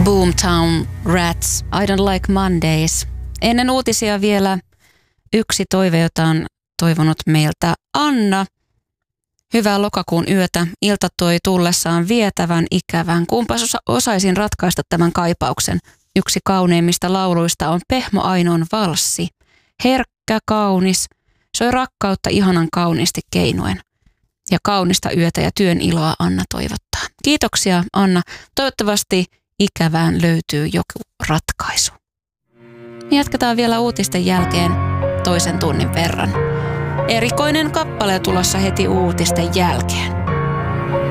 Boomtown Rats, I Don't Like Mondays. Ennen uutisia vielä yksi toive, jota on toivonut meiltä Anna. Hyvää lokakuun yötä. Ilta toi tullessaan vietävän ikävän. Kumpas osaisin ratkaista tämän kaipauksen. Yksi kauneimmista lauluista on Pehmo Ainon valssi. Herkkä, kaunis, soi rakkautta ihanan kauniisti keinuen. Ja kaunista yötä ja työn iloa Anna toivottaa. Kiitoksia Anna. Toivottavasti ikävään löytyy joku ratkaisu. Jatketaan vielä uutisten jälkeen toisen tunnin verran. Erikoinen kappale tulossa heti uutisten jälkeen.